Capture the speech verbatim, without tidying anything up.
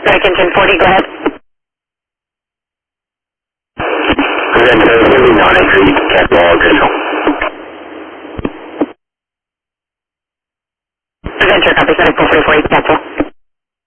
Engine forty, go ahead. Presenter, moving on entry, Catwall, official. Presenter, copy seven four four four, Catwall.